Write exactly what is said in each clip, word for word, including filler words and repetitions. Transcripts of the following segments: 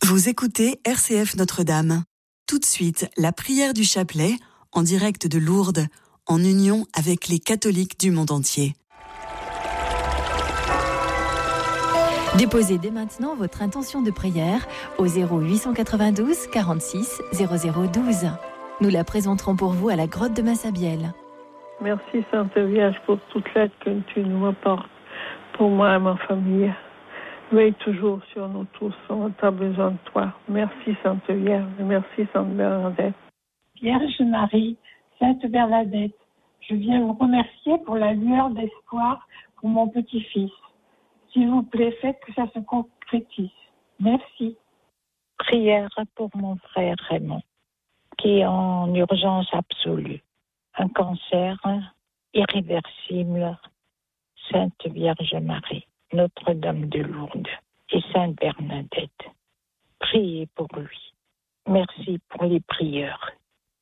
Vous écoutez R C F Notre-Dame. Tout de suite, la prière du chapelet, en direct de Lourdes, en union avec les catholiques du monde entier. Déposez dès maintenant votre intention de prière au zéro huit cent quatre-vingt-douze quarante-six zéro zéro douze. Nous la présenterons pour vous à la grotte de Massabielle. Merci Sainte Vierge pour toute l'aide que tu nous apportes, pour moi et ma famille. Veille toujours sur nous tous, on a besoin de toi. Merci Sainte Vierge, merci Sainte Bernadette. Vierge Marie, Sainte Bernadette, je viens vous remercier pour la lueur d'espoir pour mon petit-fils. S'il vous plaît, faites que ça se concrétise. Merci. Prière pour mon frère Raymond, qui est en urgence absolue. Un cancer irréversible. Sainte Vierge Marie, Notre-Dame de Lourdes et Sainte Bernadette, priez pour lui. Merci pour les prières.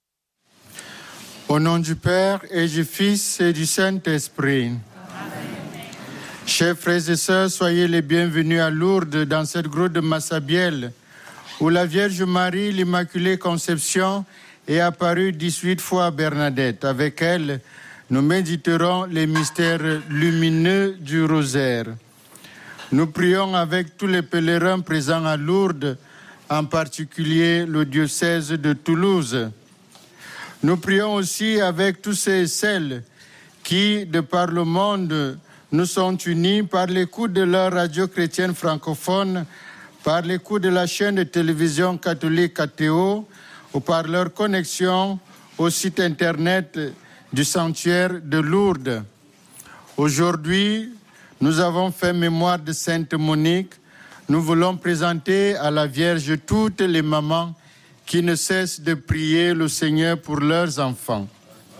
Au nom du Père et du Fils et du Saint-Esprit. Chers frères et sœurs, soyez les bienvenus à Lourdes, dans cette grotte de Massabielle, où la Vierge Marie, l'Immaculée Conception, est apparue dix-huit fois à Bernadette. Avec elle, nous méditerons les mystères lumineux du rosaire. Nous prions avec tous les pèlerins présents à Lourdes, en particulier le diocèse de Toulouse. Nous prions aussi avec tous ceux et celles qui, de par le monde, nous sont unis par l'écoute de leur radio chrétienne francophone, par l'écoute de la chaîne de télévision catholique A T O ou par leur connexion au site internet du sanctuaire de Lourdes. Aujourd'hui, nous avons fait mémoire de Sainte Monique. Nous voulons présenter à la Vierge toutes les mamans qui ne cessent de prier le Seigneur pour leurs enfants.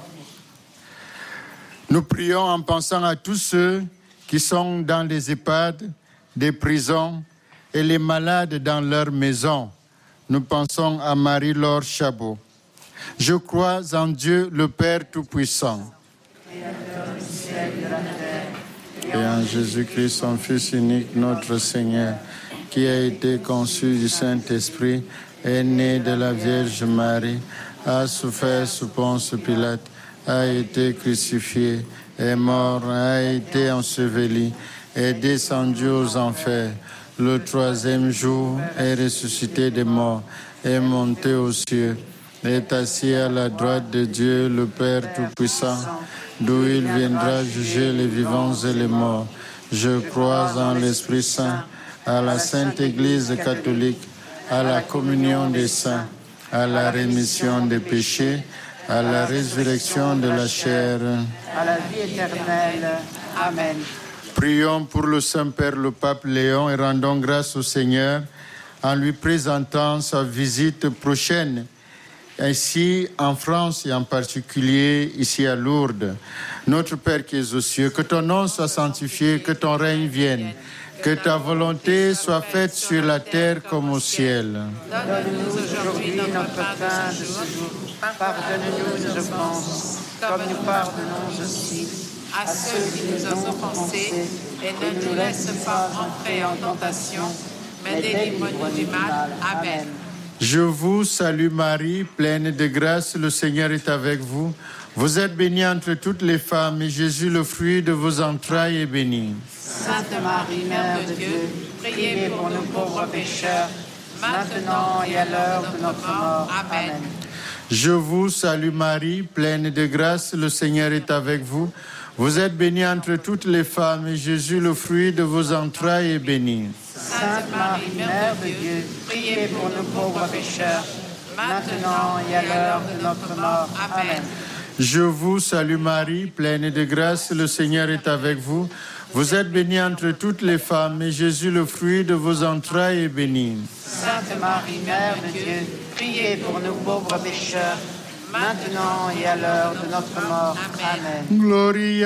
Nous prions en pensant à tous ceux qui sont dans les EHPAD, des prisons et les malades dans leurs maisons. Nous pensons à Marie-Laure Chabot. Je crois en Dieu, le Père Tout-Puissant, Créateur du ciel et de la terre, et en Jésus-Christ, son Fils unique, notre Seigneur, qui a été conçu du Saint-Esprit, est né de la Vierge Marie, a souffert sous Ponce Pilate, a été crucifié, est mort, a été enseveli, est descendu aux enfers. Le troisième jour est ressuscité des morts, est monté aux cieux, est assis à la droite de Dieu, le Père Tout-Puissant, d'où il viendra juger les vivants et les morts. Je crois en l'Esprit Saint, à la Sainte Église catholique, à la communion des saints, à la rémission des péchés, à la résurrection de la chair, à la vie éternelle. Amen. Prions pour le Saint-Père, le Pape Léon, et rendons grâce au Seigneur en lui présentant sa visite prochaine, ici en France et en particulier ici à Lourdes. Notre Père qui es aux cieux, que ton nom soit sanctifié, que ton règne vienne, que ta volonté soit faite sur la terre comme au ciel. Donne-nous aujourd'hui notre pain de ce jour. Pardonne-nous nos offenses, comme nous pardonnons aussi à ceux qui nous ont offensés, et ne nous laisse pas entrer en tentation, mais délivre-nous du mal. Amen. Je vous salue Marie, pleine de grâce, le Seigneur est avec vous. Vous êtes bénie entre toutes les femmes, et Jésus, le fruit de vos entrailles, est béni. Sainte Marie, Mère de Dieu, priez pour nous pauvres pécheurs, maintenant et à l'heure de notre mort. Amen. Je vous salue Marie, pleine de grâce, le Seigneur est avec vous. Vous êtes bénie entre toutes les femmes, et Jésus, le fruit de vos entrailles, est béni. Sainte Marie, Mère de Dieu, priez pour nous pauvres pécheurs, maintenant et à l'heure de notre mort. Amen. Je vous salue Marie, pleine de grâce, le Seigneur est avec vous. Vous êtes bénie entre toutes les femmes, et Jésus, le fruit de vos entrailles, est béni. Sainte Marie, Mère de Dieu, priez pour nous pauvres pécheurs, maintenant et à l'heure de notre mort. Amen. Gloria